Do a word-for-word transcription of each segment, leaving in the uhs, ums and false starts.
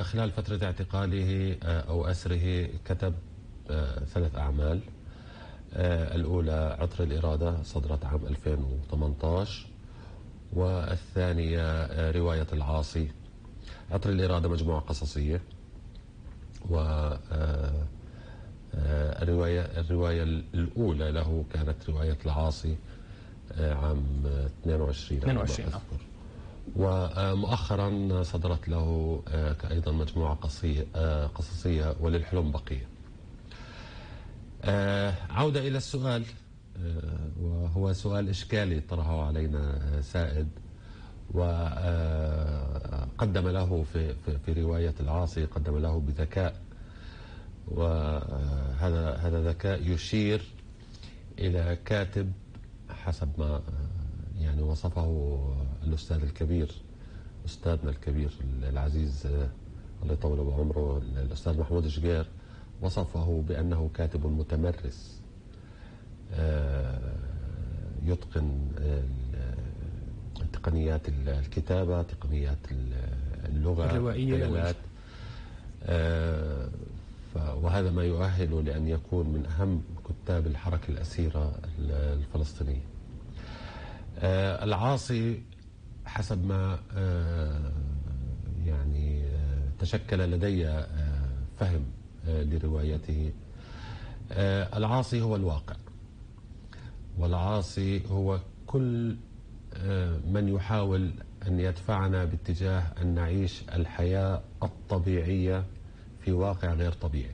خلال فترة اعتقاله أو أسره كتب ثلاث أعمال. الأولى عطر الإرادة صدرت عام ألفين وثمانية عشر، والثانية رواية العاصي. عطر الإرادة مجموعة قصصية، والرواية الرواية الأولى له كانت رواية العاصي عام اثنين وعشرين اثنين وعشرين. ومؤخرا صدرت له أيضا مجموعة قصية قصصية وللحلم بقية. عودة إلى السؤال، وهو سؤال إشكالي طرحه علينا سائد، وقدم له في في رواية العاصي قدم له بذكاء، وهذا هذا ذكاء يشير إلى كاتب حسب ما يعني وصفه الأستاذ الكبير، أستاذنا الكبير العزيز الله يطول بعمره الأستاذ محمود شقير، وصفه بأنه كاتب متمرس يتقن تقنيات الكتابة، تقنيات اللغة الروائية، وهذا ما يؤهله لأن يكون من أهم كتاب الحركة الأسيرة الفلسطينية. العاصي حسب ما يعني تشكل لدي فهم لروايته، العاصي هو الواقع، والعاصي هو كل من يحاول أن يدفعنا باتجاه أن نعيش الحياة الطبيعية في واقع غير طبيعي،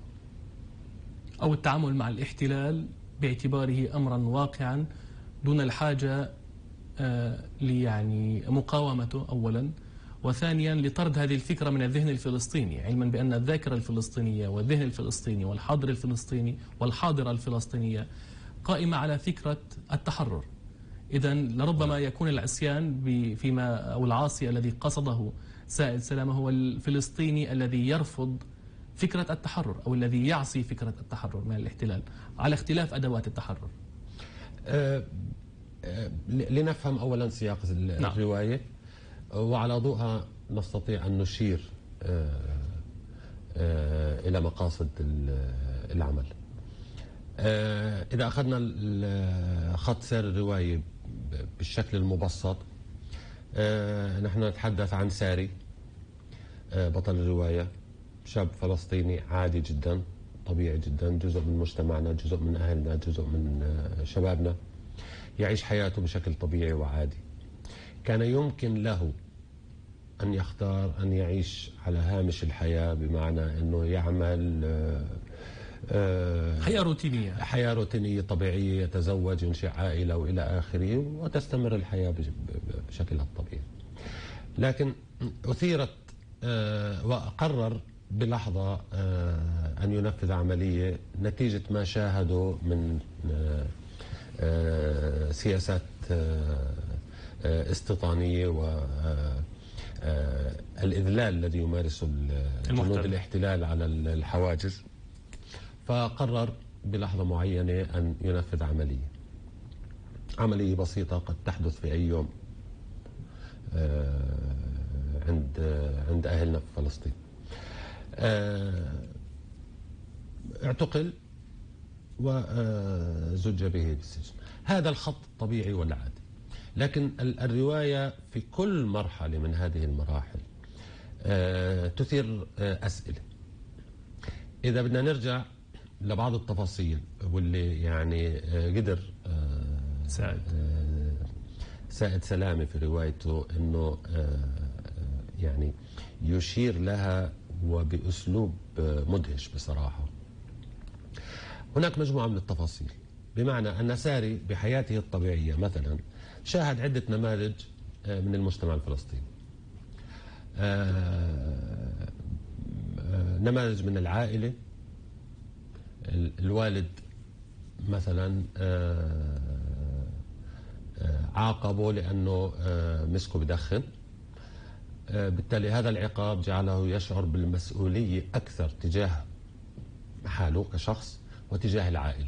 أو التعامل مع الاحتلال باعتباره أمرا واقعا دون الحاجة ليعني مقاومته أولا، وثانيا لطرد هذه الفكرة من الذهن الفلسطيني، علما بأن الذاكرة الفلسطينية والذهن الفلسطيني والحاضر الفلسطيني والحاضرة الفلسطينية قائمة على فكرة التحرر. إذا لربما يكون العصيان فيما أو العاصي الذي قصده سائد سلامة هو الفلسطيني الذي يرفض فكرة التحرر أو الذي يعصي فكرة التحرر من الاحتلال على اختلاف أدوات التحرر. أه أه لنفهم أولا سياق الرواية، وعلى ضوءها نستطيع أن نشير أه أه إلى مقاصد العمل. أه إذا أخذنا خط سير الرواية بالشكل المبسط، أه نحن نتحدث عن ساري أه بطل الرواية، شاب فلسطيني عادي جدا، طبيعي جدا، جزء من مجتمعنا، جزء من أهلنا، جزء من أه شبابنا، يعيش حياته بشكل طبيعي وعادي. كان يمكن له أن يختار أن يعيش على هامش الحياة، بمعنى أنه يعمل أه حياة روتينية حياة روتينية طبيعية، يتزوج، ينشئ عائلة وإلى آخره، وتستمر الحياة بشكلها الطبيعي. لكن أثيرت وقرر بلحظة أن ينفذ عملية نتيجة ما شاهده من سياسات استيطانية والإذلال الذي يمارسه جنود الاحتلال على الحواجز. فقرر بلحظة معينة أن ينفذ عملية عملية بسيطة قد تحدث في أي يوم عند عند أهلنا في فلسطين. اعتقل وزج به بالسجن. هذا الخط الطبيعي والعادي، لكن الرواية في كل مرحلة من هذه المراحل تثير أسئلة. إذا بدنا نرجع لبعض التفاصيل واللي يعني قدر سائد سائد سلامة في روايته انه يعني يشير لها وبأسلوب مدهش بصراحة. هناك مجموعة من التفاصيل، بمعنى أن ساري بحياته الطبيعية مثلا شاهد عدة نماذج من المجتمع الفلسطيني، نماذج من العائلة، الوالد مثلا عاقبه لأنه مسكه بدخن، بالتالي هذا العقاب جعله يشعر بالمسؤولية أكثر تجاه حاله كشخص وتجاه العائلة،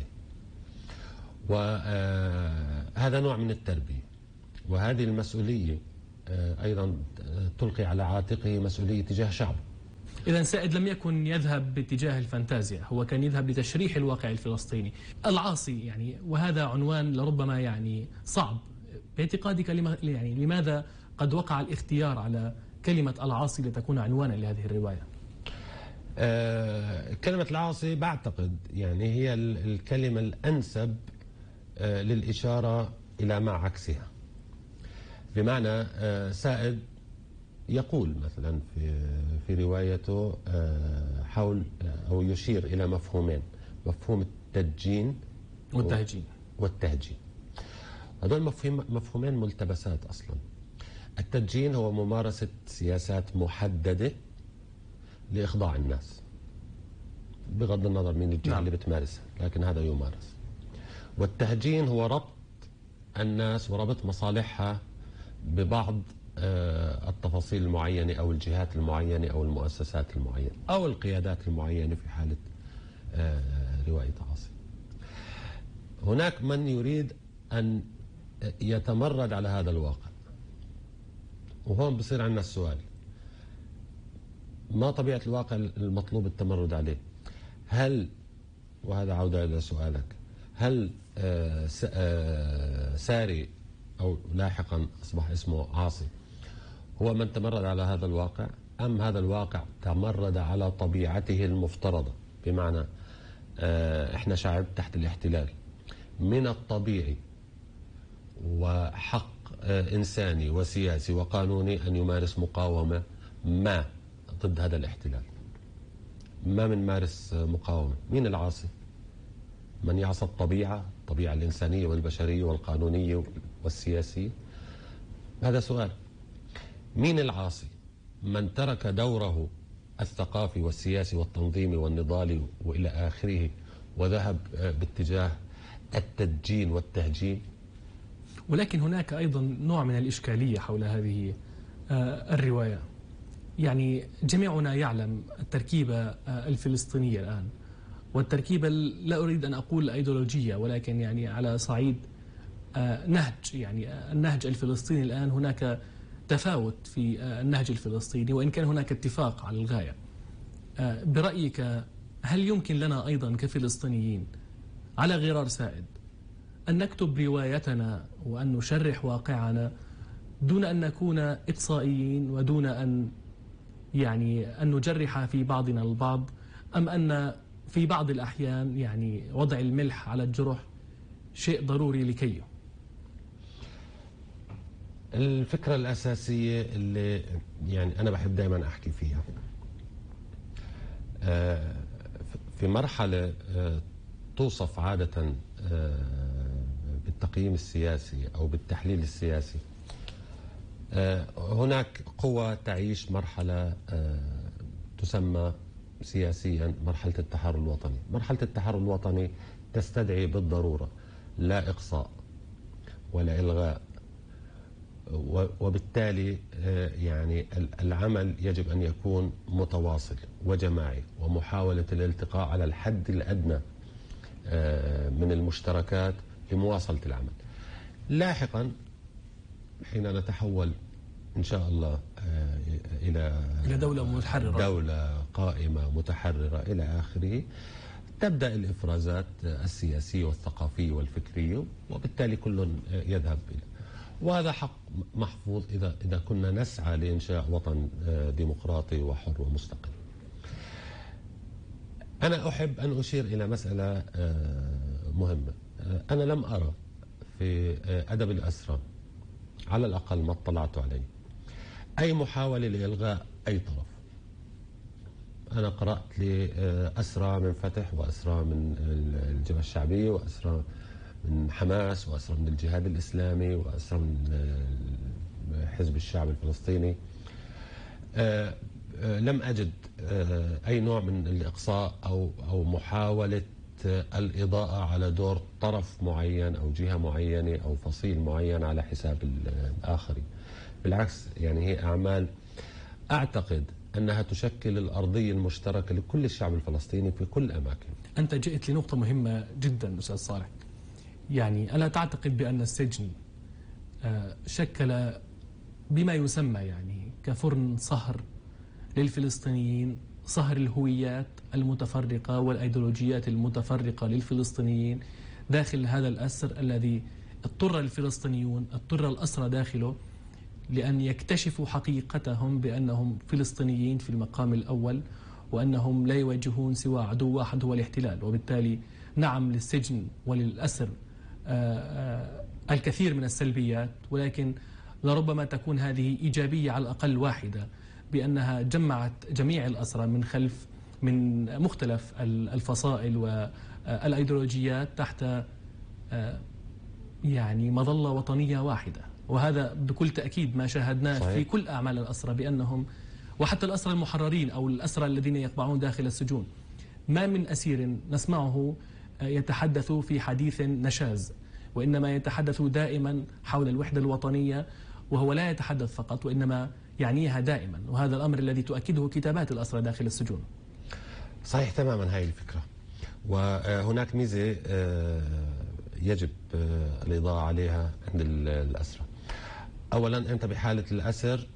وهذا نوع من التربية. وهذه المسؤولية أيضا تلقي على عاتقه مسؤولية تجاه شعبه، إذا سائد لم يكن يذهب باتجاه الفانتازيا، هو كان يذهب لتشريح الواقع الفلسطيني العاصي يعني، وهذا عنوان لربما يعني صعب باعتقادك. لما يعني لماذا قد وقع الاختيار على كلمة العاصي لتكون عنوانا لهذه الرواية؟ آه كلمة العاصي بعتقد يعني هي الكلمة الأنسب آه للإشارة إلى ما عكسها. بمعنى آه سائد يقول مثلا في في روايته حول أو يشير إلى مفهومين، مفهوم التدجين والتهجين والتهجين. هذول مفهوم مفهومين ملتبسات أصلا. التدجين هو ممارسة سياسات محددة لإخضاع الناس بغض النظر من الجهة نعم. اللي بتمارسها، لكن هذا يمارس. والتهجين هو ربط الناس وربط مصالحها ببعض التفاصيل المعينة أو الجهات المعينة أو المؤسسات المعينة أو القيادات المعينة في حالة رواية عاصي. هناك من يريد أن يتمرد على هذا الواقع، وهون بصير عندنا السؤال: ما طبيعة الواقع المطلوب التمرد عليه؟ هل، وهذا عودة إلى سؤالك، هل ساري أو لاحقا أصبح اسمه عاصي هو من تمرد على هذا الواقع، أم هذا الواقع تمرد على طبيعته المفترضة؟ بمعنى إحنا شعب تحت الاحتلال، من الطبيعي وحق إنساني وسياسي وقانوني أن يمارس مقاومة ما ضد هذا الاحتلال. ما من مارس مقاومة. مين العاصي؟ من يعصى الطبيعة، الطبيعة الإنسانية والبشرية والقانونية والسياسية؟ هذا سؤال. مين العاصي؟ من ترك دوره الثقافي والسياسي والتنظيمي والنضالي وإلى آخره وذهب باتجاه التدجين والتهجين. ولكن هناك أيضا نوع من الإشكالية حول هذه الرواية. يعني جميعنا يعلم التركيبة الفلسطينية الآن، والتركيبة لا أريد أن أقول أيديولوجية، ولكن يعني على صعيد نهج، يعني النهج الفلسطيني الآن هناك تفاوت في النهج الفلسطيني، وإن كان هناك اتفاق على الغاية. برأيك هل يمكن لنا أيضا كفلسطينيين على غرار سائد أن نكتب روايتنا وأن نشرح واقعنا دون أن نكون إقصائيين ودون أن يعني أن نجرح في بعضنا البعض، أم أن في بعض الأحيان يعني وضع الملح على الجرح شيء ضروري لكيه؟ الفكرة الأساسية اللي يعني أنا بحب دائما أحكي فيها، في مرحلة توصف عادة بالتقييم السياسي أو بالتحليل السياسي، هناك قوى تعيش مرحلة تسمى سياسيا مرحلة التحرر الوطني. مرحلة التحرر الوطني تستدعي بالضرورة لا إقصاء ولا إلغاء، وبالتالي يعني العمل يجب أن يكون متواصل وجماعي، ومحاولة الالتقاء على الحد الأدنى من المشتركات لمواصلة العمل. لاحقا حين نتحول إن شاء الله إلى إلى دولة متحررة، دولة قائمة متحررة إلى آخره، تبدأ الإفرازات السياسية والثقافية والفكرية، وبالتالي كل يذهب إلى، وهذا حق محفوظ إذا إذا كنا نسعى لإنشاء وطن ديمقراطي وحر ومستقل. أنا أحب أن أشير إلى مسألة مهمة. أنا لم أرى في أدب الأسرى، على الأقل ما اطلعت عليه، أي محاولة لإلغاء أي طرف. أنا قرأت لأسرى من فتح، وأسرى من الجبهة الشعبية، وأسرى من حماس، وأسرى من الجهاد الإسلامي، وأسرى من حزب الشعب الفلسطيني. لم أجد أي نوع من الإقصاء أو أو محاولة الإضاءة على دور طرف معين أو جهة معينة أو فصيل معين على حساب الآخرين. بالعكس، يعني هي أعمال أعتقد أنها تشكل الأرضية المشتركة لكل الشعب الفلسطيني في كل الأماكن. أنت جئت لنقطة مهمة جدا أستاذ صالح. يعني ألا تعتقد بأن السجن شكل بما يسمى يعني كفرن صهر للفلسطينيين صهر الهويات المتفرقة والأيديولوجيات المتفرقة للفلسطينيين داخل هذا الأسر الذي اضطر الفلسطينيون اضطر الأسرى داخله لأن يكتشفوا حقيقتهم بأنهم فلسطينيين في المقام الأول، وأنهم لا يواجهون سوى عدو واحد هو الاحتلال. وبالتالي نعم للسجن وللأسر الكثير من السلبيات، ولكن لربما تكون هذه إيجابية على الأقل واحدة، بأنها جمعت جميع الأسرى من خلف من مختلف الفصائل والأيديولوجيات تحت يعني مظلة وطنية واحدة. وهذا بكل تأكيد ما شاهدناه صحيح. في كل أعمال الأسرى بأنهم، وحتى الأسرى المحررين أو الأسرى الذين يقبعون داخل السجون، ما من أسير نسمعه يتحدث في حديث نشاز، وإنما يتحدث دائما حول الوحدة الوطنية، وهو لا يتحدث فقط وإنما يعنيها دائما. وهذا الأمر الذي تؤكده كتابات الأسرى داخل السجون. صحيح تماما هاي الفكرة. وهناك ميزة يجب الإضاءة عليها عند الأسرى. أولا أنت بحالة الأسر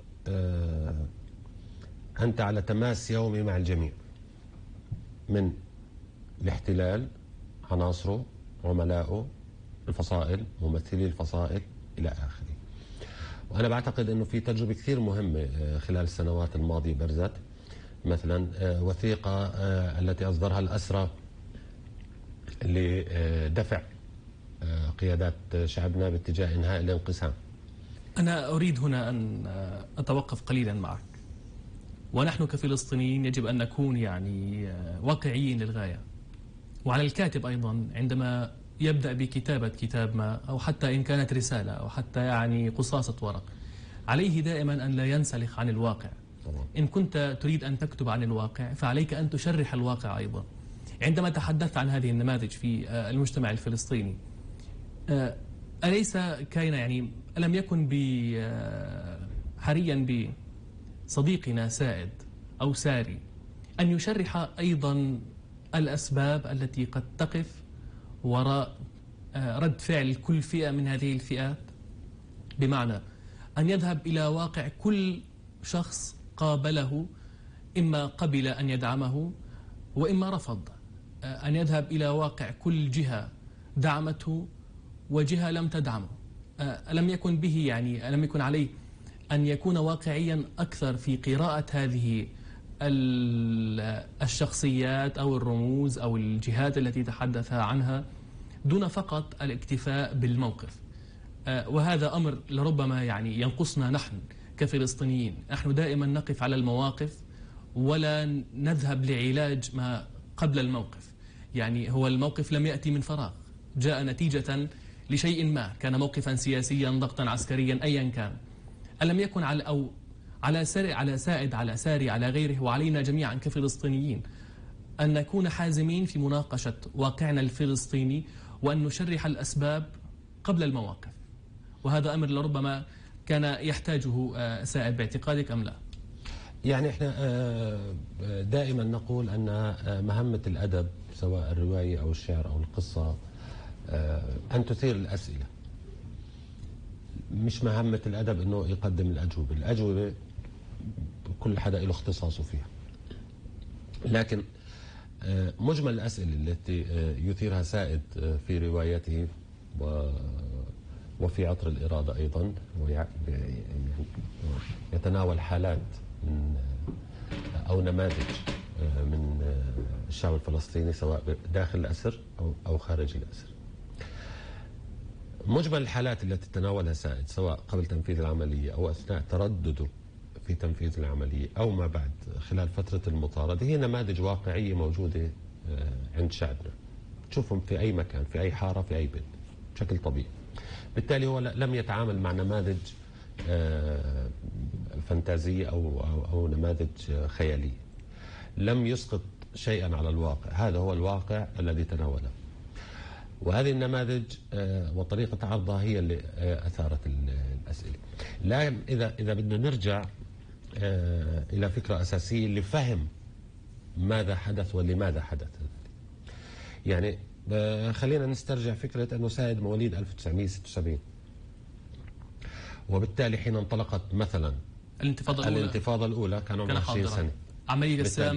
أنت على تماس يومي مع الجميع، من الاحتلال، عناصره، عملائه، الفصائل، ممثلي الفصائل إلى آخره. وأنا بعتقد أنه في تجربة كثير مهمة خلال السنوات الماضية برزت، مثلا وثيقة التي أصدرها الأسرى لدفع قيادات شعبنا باتجاه إنهاء الانقسام. أنا أريد هنا أن أتوقف قليلا معك. ونحن كفلسطينيين يجب أن نكون يعني واقعيين للغاية، وعلى الكاتب أيضا عندما يبدأ بكتابة كتاب ما، أو حتى إن كانت رسالة أو حتى يعني قصاصة ورق، عليه دائما أن لا ينسلخ عن الواقع. إن كنت تريد أن تكتب عن الواقع فعليك أن تشرح الواقع أيضا. عندما تحدثت عن هذه النماذج في المجتمع الفلسطيني، أليس كان يعني ألم يكن حريا بصديقنا سائد أو ساري أن يشرح أيضا الأسباب التي قد تقف وراء رد فعل كل فئة من هذه الفئات؟ بمعنى أن يذهب إلى واقع كل شخص قابله، إما قبل أن يدعمه وإما رفض، أن يذهب إلى واقع كل جهة دعمته وجهة لم تدعمه. ألم يكن به يعني ألم يكن عليه أن يكون واقعيا أكثر في قراءة هذه الشخصيات أو الرموز أو الجهات التي تحدث عنها، دون فقط الاكتفاء بالموقف؟ وهذا أمر لربما يعني ينقصنا نحن كفلسطينيين. نحن دائما نقف على المواقف ولا نذهب لعلاج ما قبل الموقف. يعني هو الموقف لم يأتي من فراغ، جاء نتيجة لشيء ما، كان موقفا سياسيا، ضغطا عسكريا، أيا كان. ألم يكن على أو على ساري على سائد على ساري على غيره وعلينا جميعا كفلسطينيين أن نكون حازمين في مناقشة واقعنا الفلسطيني، وأن نشرح الأسباب قبل المواقف؟ وهذا أمر لربما كان يحتاجه سائد باعتقادك أم لا؟ يعني احنا دائما نقول أن مهمة الأدب سواء الرواية أو الشعر أو القصة أن تثير الأسئلة. مش مهمة الأدب أنه يقدم الأجوبة، الأجوبة كل حدا له اختصاصه فيها، لكن مجمل الأسئلة التي يثيرها سائد في روايته وفي عطر الإرادة أيضا، يتناول حالات من أو نماذج من الشعب الفلسطيني سواء داخل الأسر أو خارج الأسر. مجمل الحالات التي تناولها سائد سواء قبل تنفيذ العملية أو أثناء تردده في تنفيذ العملية أو ما بعد خلال فترة المطاردة هي نماذج واقعية موجودة عند شعبنا، تشوفهم في أي مكان، في أي حارة، في أي بيت بشكل طبيعي. بالتالي هو لم يتعامل مع نماذج فانتازية أو, أو, أو نماذج خيالية، لم يسقط شيئا على الواقع، هذا هو الواقع الذي تناوله. وهذه النماذج وطريقة عرضها هي اللي أثارت الأسئلة. لا إذا إذا بدنا نرجع إلى فكرة أساسية لفهم ماذا حدث ولماذا حدث. يعني خلينا نسترجع فكرة أنه سائد مواليد ألف وتسعمئة وستة وسبعين، وبالتالي حين انطلقت مثلا الانتفاضة الأولى, الانتفاضة الأولى كان عمره عشرين سنة. عملية السلام